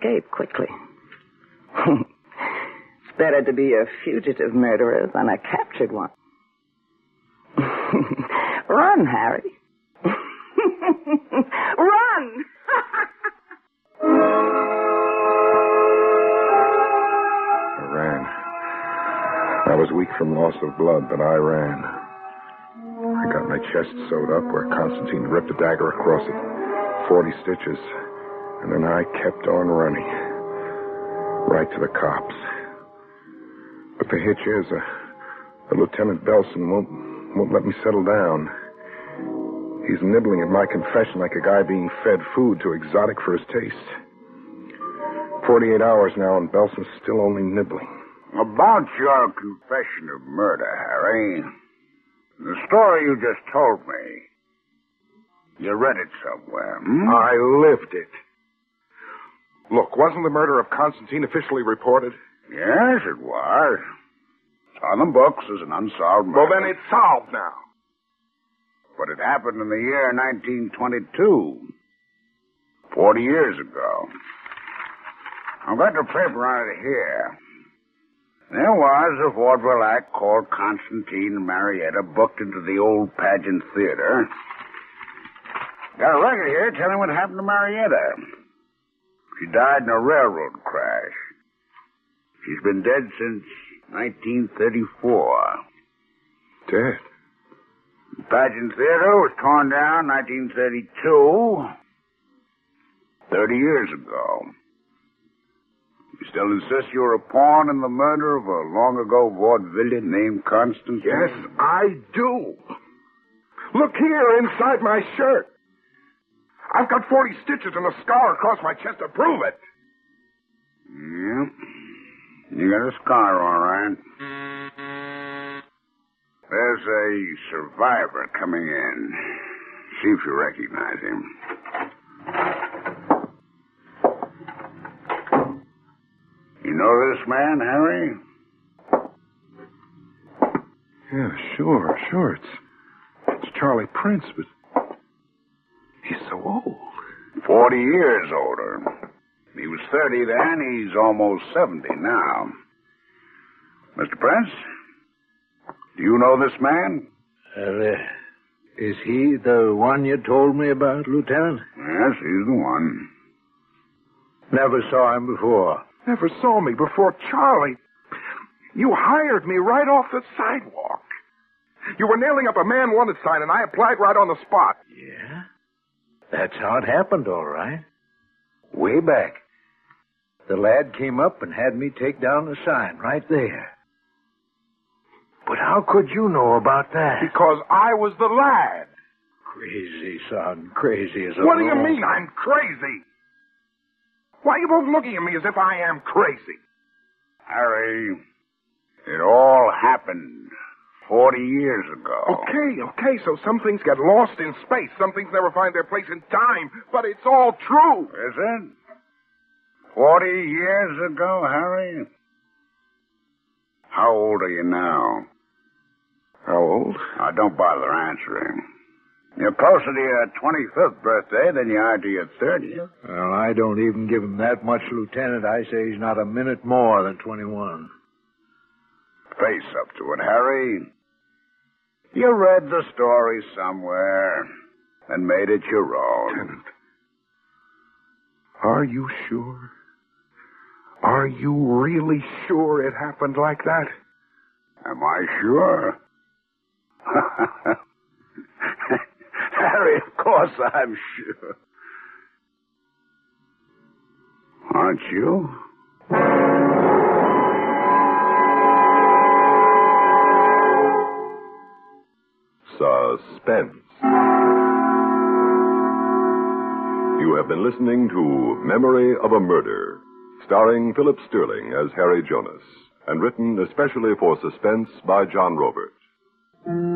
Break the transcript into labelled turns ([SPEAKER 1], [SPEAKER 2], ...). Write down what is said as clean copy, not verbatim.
[SPEAKER 1] escape quickly. It's better to be a fugitive murderer than a captured one. Run, Harry. Run!
[SPEAKER 2] I ran. I was weak from loss of blood, but I ran. I got my chest sewed up where Constantine ripped a dagger across it. 40 stitches. And then I kept on running. Right to the cops. But the hitch is, Lieutenant Belson won't let me settle down. He's nibbling at my confession like a guy being fed food too exotic for his taste. 48 hours now, and Belson's still only nibbling.
[SPEAKER 3] About your confession of murder, Harry, the story you just told me, you read it somewhere,
[SPEAKER 2] I lived it. Look, wasn't the murder of Constantine officially reported?
[SPEAKER 3] Yes, it was. It's on the books as an unsolved murder.
[SPEAKER 2] Well, then it's solved now.
[SPEAKER 3] But it happened in the year 1922, 40 years ago. I've got the paper on it here. There was a vaudeville act called Constantine and Marietta booked into the old Pageant Theater. Got a record here telling what happened to Marietta. She died in a railroad crash. She's been dead since 1934.
[SPEAKER 2] Dead?
[SPEAKER 3] The Pageant Theater was torn down in 1932, 30 years ago. You still insist you were a pawn in the murder of a long-ago vaudevillian named Constantine?
[SPEAKER 2] Yes, I do. Look here, inside my shirt. I've got 40 stitches and a scar across my chest to prove it.
[SPEAKER 3] Yeah. You got a scar, all right. There's a survivor coming in. See if you recognize him. You know this man, Harry?
[SPEAKER 2] Yeah, sure. It's Charlie Prince, but he's so old.
[SPEAKER 3] 40 years older. He was 30 then. He's almost 70 now. Mr. Prince, do you know this man?
[SPEAKER 4] Is he the one you told me about, Lieutenant?
[SPEAKER 3] Yes, he's the one.
[SPEAKER 4] Never saw him before.
[SPEAKER 2] Never saw me before, Charlie. You hired me right off the sidewalk. You were nailing up a man wanted sign, and I applied right on the spot.
[SPEAKER 4] Yeah? That's how it happened, all right. Way back. The lad came up and had me take down the sign right there. But how could you know about that?
[SPEAKER 2] Because I was the lad.
[SPEAKER 4] Crazy, son. Crazy as a
[SPEAKER 2] What do you
[SPEAKER 4] bull.
[SPEAKER 2] mean I'm crazy? Why are you both looking at me as if I am crazy?
[SPEAKER 3] Harry, it all happened 40 years ago.
[SPEAKER 2] Okay, so some things get lost in space. Some things never find their place in time. But it's all true.
[SPEAKER 3] Is it? 40 years ago, Harry? How old are you now?
[SPEAKER 2] How old?
[SPEAKER 3] Now, don't bother answering. You're closer to your 25th birthday than you are to your 30th.
[SPEAKER 4] Well, I don't even give him that much, Lieutenant. I say he's not a minute more than 21.
[SPEAKER 3] Face up to it, Harry. You read the story somewhere and made it your own.
[SPEAKER 2] Lieutenant, are you sure? Are you really sure it happened like that?
[SPEAKER 3] Am I sure? Harry, of course I'm sure. Aren't you?
[SPEAKER 5] Suspense. You have been listening to Memory of a Murder, starring Philip Sterling as Harry Jonas, and written especially for Suspense by John Robert.